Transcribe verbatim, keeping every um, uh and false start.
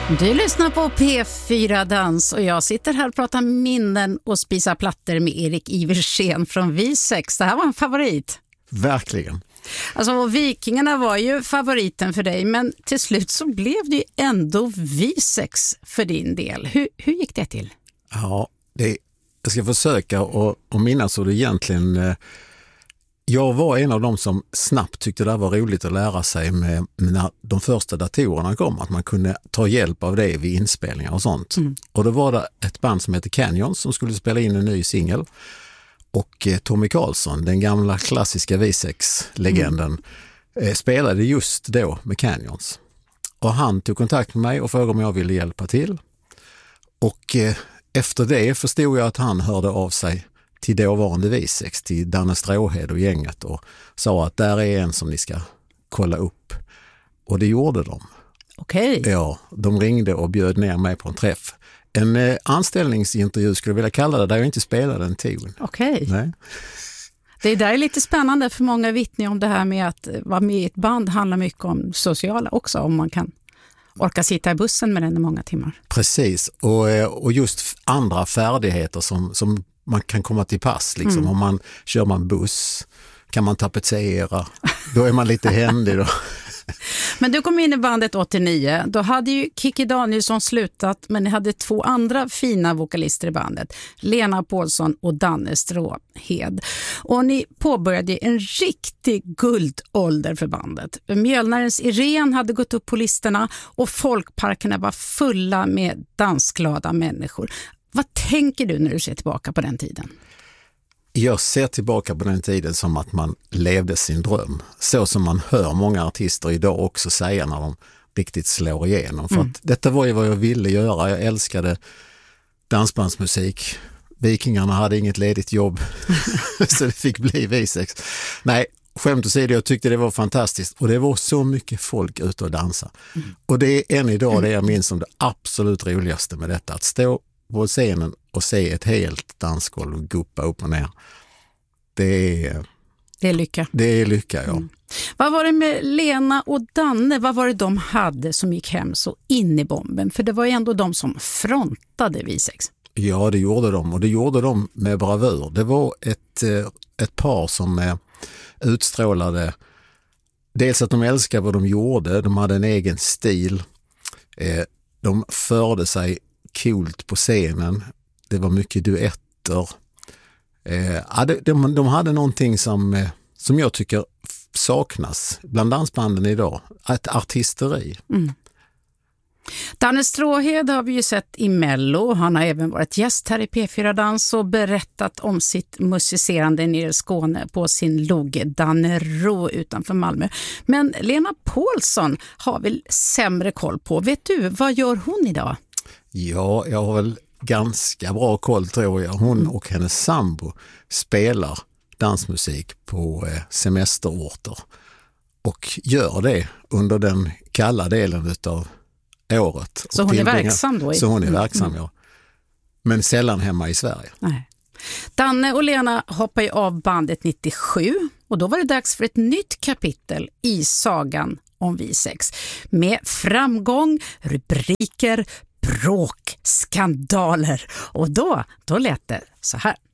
Du lyssnar på P fyra Dans och jag sitter här och pratar minnen och spisar plattor med Erik Iversen från V sex. Det här var en favorit. Verkligen. Alltså Vikingarna var ju favoriten för dig, men till slut så blev det ju ändå V sex för din del. Hur, hur gick det till? Ja, det, jag ska försöka och, och minnas hur det egentligen... Eh, jag var en av dem som snabbt tyckte det var roligt att lära sig med, med när de första datorerna kom, att man kunde ta hjälp av det vid inspelningar och sånt. Mm. Och då var det ett band som heter Canyons som skulle spela in en ny singel. Och eh, Tommy Karlsson, den gamla klassiska V sex-legenden, mm. eh, spelade just då med Canyons. Och han tog kontakt med mig och frågade om jag ville hjälpa till. Och eh, efter det förstod jag att han hörde av sig till dåvarande V sex, till Danne Stråhed och gänget, och sa att där är en som ni ska kolla upp. Och det gjorde de. Okej. Okay. Ja, de ringde och bjöd ner mig på en träff. En eh, anställningsintervju skulle jag vilja kalla det, där jag inte spelade en ton. Okej. Okay. Det där är lite spännande, för många vittnar om det här med att vara med i ett band handlar mycket om sociala också, om man kan orka sitta i bussen med den i många timmar. Precis, och, och just andra färdigheter som, som man kan komma till pass. Liksom. Mm. Om man kör man buss, kan man tapetsera, då är man lite händig då. Men du kom in i bandet åttionio, då hade ju Kikki Danielsson slutat, men ni hade två andra fina vokalister i bandet, Lena Paulsson och Danne Stråhed. Och ni påbörjade en riktig guldålder för bandet. Mjölnarens Irene hade gått upp på listorna och folkparkerna var fulla med dansglada människor. Vad tänker du när du ser tillbaka på den tiden? Jag ser tillbaka på den tiden som att man levde sin dröm. Så som man hör många artister idag också säga när de riktigt slår igenom. För mm. att detta var ju vad jag ville göra. Jag älskade dansbandsmusik. Vikingarna hade inget ledigt jobb så det fick bli V sex. Nej, skämt åsido, jag tyckte det var fantastiskt. Och det var så mycket folk ute och dansa. Mm. Och det är än idag det jag minns som det absolut roligaste med detta. Att stå på scenen och se ett helt dansgolv guppa upp och ner. Det är, det är lycka. Det är lycka, ja. Mm. Vad var det med Lena och Danne? Vad var det de hade som gick hem så in i bomben? För det var ju ändå de som frontade V sex. Ja, det gjorde de. Och det gjorde de med bravur. Det var ett, ett par som utstrålade dels att de älskade vad de gjorde. De hade en egen stil. De förde sig coolt på scenen. Det var mycket duetter. Eh, de, de hade någonting som, eh, som jag tycker saknas bland dansbanden idag. Ett artisteri. Mm. Danne Stråhed har vi ju sett i Mello. Han har även varit gäst här i P fyra Dans och berättat om sitt musicerande nere i Skåne på sin logge Dannero utanför Malmö. Men Lena Paulsson har väl sämre koll på. Vet du, vad gör hon idag? Ja, jag har väl ganska bra koll tror jag. Hon och hennes sambo spelar dansmusik på semesterorter och gör det under den kalla delen av året. Så hon är verksam då? I... Så hon är verksam, mm. ja. Men sällan hemma i Sverige. Nej. Danne och Lena hoppar ju av bandet nittiosju och då var det dags för ett nytt kapitel i sagan om V sex. Med framgång, rubriker, bråk, skandaler. Och då, då lät det så här.